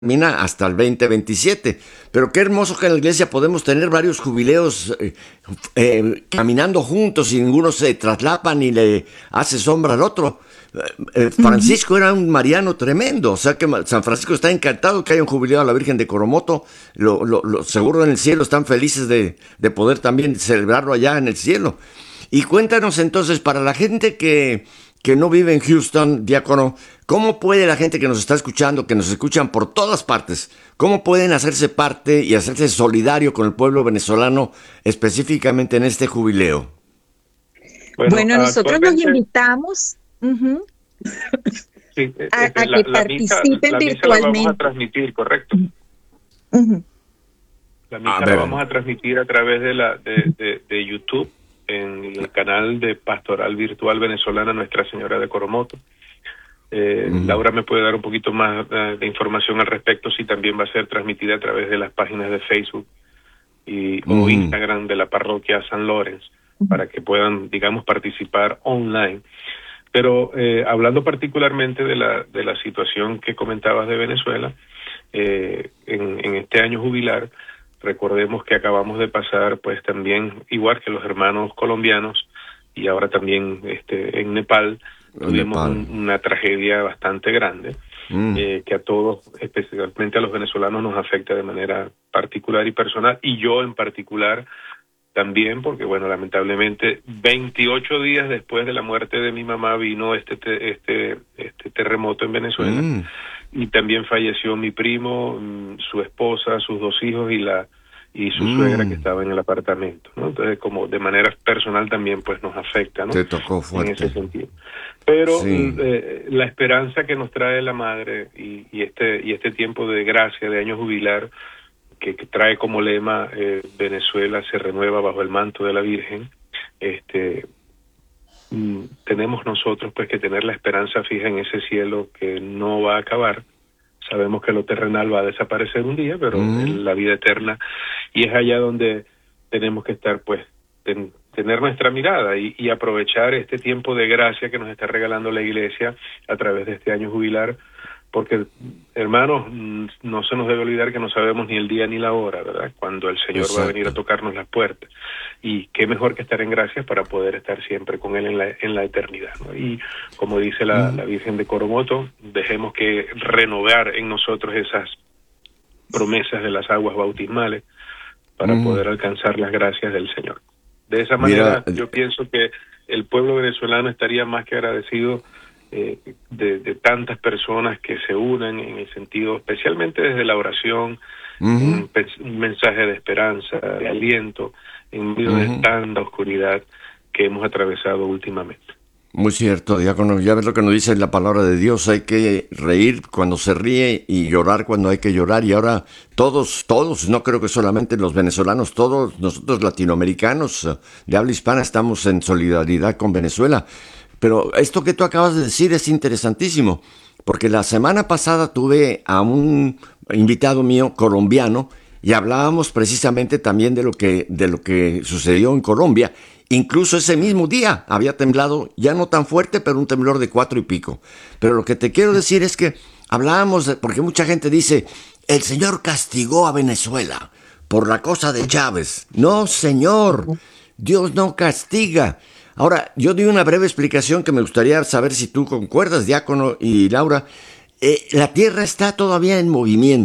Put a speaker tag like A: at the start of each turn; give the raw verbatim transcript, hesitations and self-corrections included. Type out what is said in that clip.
A: termina hasta el veinte veintisiete. Pero qué hermoso que en la iglesia podemos tener varios jubileos eh, eh, caminando juntos y ninguno se traslapa ni le hace sombra al otro. Eh, Francisco era un mariano tremendo, o sea que San Francisco está encantado que haya un jubileo a la Virgen de Coromoto. Lo, lo, lo, seguro en el cielo están felices de, de poder también celebrarlo allá en el cielo. Y cuéntanos entonces, para la gente que, que no vive en Houston, diácono, ¿cómo puede la gente que nos está escuchando, que nos escuchan por todas partes, cómo pueden hacerse parte y hacerse solidario con el pueblo venezolano, específicamente en este jubileo?
B: Bueno, bueno nosotros nos invitamos uh-huh,
C: sí,
B: a, a
C: la,
B: que
C: la
B: participen
C: misa, la
B: virtualmente.
C: misa la vamos a transmitir, ¿correcto?
B: Uh-huh.
C: La misa la vamos a transmitir a través de, la, de, de, de YouTube, en el canal de Pastoral Virtual Venezolana Nuestra Señora de Coromoto. Eh, uh-huh. Laura me puede dar un poquito más uh, de información al respecto, si también va a ser transmitida a través de las páginas de Facebook y, uh-huh. o Instagram de la parroquia San Lorenzo, uh-huh. para que puedan, digamos, participar online. Pero eh, hablando particularmente de la, de la situación que comentabas de Venezuela, eh, en, en este año jubilar, recordemos que acabamos de pasar, pues también, igual que los hermanos colombianos, y ahora también este, en Nepal, tuvimos un, una tragedia bastante grande, mm. eh, que a todos, especialmente a los venezolanos, nos afecta de manera particular y personal, y yo en particular también, porque bueno, lamentablemente, veintiocho días después de la muerte de mi mamá vino este te, este este terremoto en Venezuela, mm. y también falleció mi primo, su esposa, sus dos hijos y la y su mm. suegra que estaba en el apartamento, ¿no? Entonces, como de manera personal también pues nos afecta, ¿no?
A: Te tocó fuerte.
C: En ese sentido. Pero sí. eh, la esperanza que nos trae la madre y, y este y este tiempo de gracia, de año jubilar, que, que trae como lema eh, Venezuela se renueva bajo el manto de la Virgen, este mm, tenemos nosotros pues que tener la esperanza fija en ese cielo que no va a acabar. Sabemos que lo terrenal va a desaparecer un día, pero mm. la vida eterna, y es allá donde tenemos que estar, pues, ten, tener nuestra mirada y, y aprovechar este tiempo de gracia que nos está regalando la Iglesia a través de este año jubilar, porque, hermanos, no se nos debe olvidar que no sabemos ni el día ni la hora, ¿verdad? Cuando el Señor Exacto. va a venir a tocarnos las puertas. Y qué mejor que estar en gracia para poder estar siempre con Él en la, en la eternidad, ¿no? Y como dice la, mm. la Virgen de Coromoto, dejemos que renovar en nosotros esas promesas de las aguas bautismales para mm. poder alcanzar las gracias del Señor. De esa manera, Mira, yo pienso que el pueblo venezolano estaría más que agradecido Eh, de, de tantas personas que se unen en el sentido, especialmente desde la oración, uh-huh. un, un mensaje de esperanza, de aliento, en medio uh-huh. de tanta oscuridad que hemos atravesado últimamente.
A: Muy cierto, diácono, ya ves lo que nos dice la palabra de Dios, hay que reír cuando se ríe y llorar cuando hay que llorar, y ahora todos, todos, no creo que solamente los venezolanos, todos nosotros latinoamericanos de habla hispana estamos en solidaridad con Venezuela. Pero esto que tú acabas de decir es interesantísimo, porque la semana pasada tuve a un invitado mío colombiano y hablábamos precisamente también de lo que, de lo que sucedió en Colombia. Incluso ese mismo día había temblado, ya no tan fuerte, pero un temblor de cuatro y pico. Pero lo que te quiero decir es que hablábamos, de, porque mucha gente dice, el Señor castigó a Venezuela por la cosa de Chávez. No, Señor, Dios no castiga. Ahora, yo di una breve explicación que me gustaría saber si tú concuerdas, diácono y Laura. Eh, la tierra está todavía en movimiento.